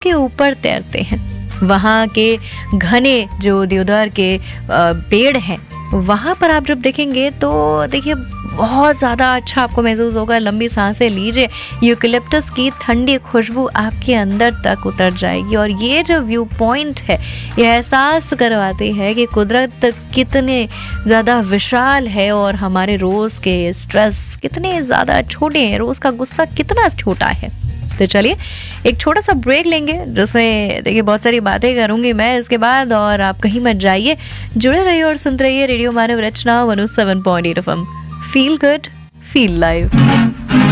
के ऊपर तैरते हैं। वहाँ के घने जो देवदार के पेड़ हैं, वहाँ पर आप जब देखेंगे तो देखिए बहुत ज़्यादा अच्छा आपको महसूस होगा। लंबी सांसें लीजिए, यूकलिप्टस की ठंडी खुशबू आपके अंदर तक उतर जाएगी और ये जो व्यू पॉइंट है ये एहसास करवाती है कि कुदरत कितने ज़्यादा विशाल है और हमारे रोज़ के स्ट्रेस कितने ज़्यादा छोटे हैं, रोज़ का गुस्सा कितना छोटा है। तो चलिए एक छोटा सा ब्रेक लेंगे जिसमें देखिए बहुत सारी बातें करूंगी मैं इसके बाद, और आप कहीं मत जाइए, जुड़े रहिए और सुनते रहिए रेडियो मानव रचना 107.8 FM। Feel good, feel live.